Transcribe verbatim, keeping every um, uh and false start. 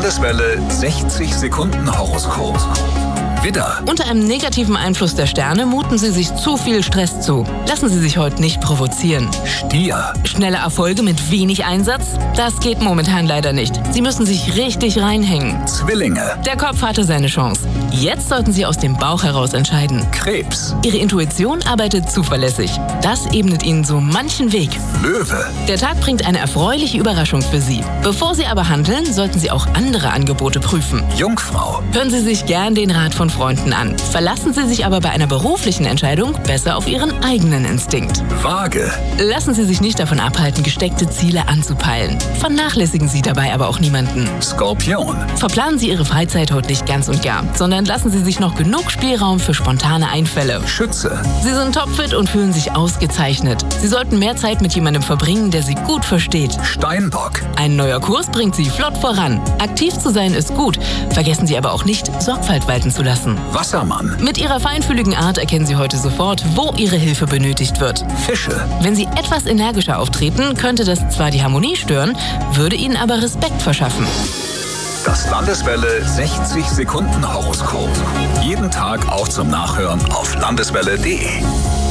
Landeswelle sechzig Sekunden Horoskop. Widder. Unter einem negativen Einfluss der Sterne muten Sie sich zu viel Stress zu. Lassen Sie sich heute nicht provozieren. Stier. Schnelle Erfolge mit wenig Einsatz? Das geht momentan leider nicht. Sie müssen sich richtig reinhängen. Zwillinge. Der Kopf hatte seine Chance. Jetzt sollten Sie aus dem Bauch heraus entscheiden. Krebs. Ihre Intuition arbeitet zuverlässig. Das ebnet Ihnen so manchen Weg. Löwe. Der Tag bringt eine erfreuliche Überraschung für Sie. Bevor Sie aber handeln, sollten Sie auch andere Angebote prüfen. Jungfrau. Hören Sie sich gern den Rat von Freunden an. Verlassen Sie sich aber bei einer beruflichen Entscheidung besser auf Ihren eigenen Instinkt. Waage. Lassen Sie sich nicht davon abhalten, gesteckte Ziele anzupeilen. Vernachlässigen Sie dabei aber auch niemanden. Skorpion. Verplanen Sie Ihre Freizeit heute nicht ganz und gar, sondern lassen Sie sich noch genug Spielraum für spontane Einfälle. Schütze. Sie sind topfit und fühlen sich ausgezeichnet. Sie sollten mehr Zeit mit jemandem verbringen, der Sie gut versteht. Steinbock. Ein neuer Kurs bringt Sie flott voran. Aktiv zu sein ist gut. Vergessen Sie aber auch nicht, Sorgfalt walten zu lassen. Wassermann. Mit Ihrer feinfühligen Art erkennen Sie heute sofort, wo Ihre Hilfe benötigt wird. Fische. Wenn Sie etwas energischer auftreten, könnte das zwar die Harmonie stören, würde Ihnen aber Respekt verschaffen. Das Landeswelle sechzig Sekunden Horoskop. Jeden Tag auch zum Nachhören auf landeswelle punkt de.